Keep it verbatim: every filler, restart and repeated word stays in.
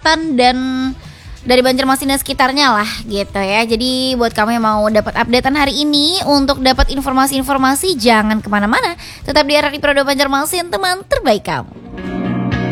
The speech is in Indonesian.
Selatan dan dari Banjarmasin dan sekitarnya lah gitu ya. Jadi buat kamu yang mau dapat updatean hari ini, untuk dapat informasi-informasi jangan kemana-mana, tetap di R R I Pro dua Banjarmasin, teman terbaik kamu.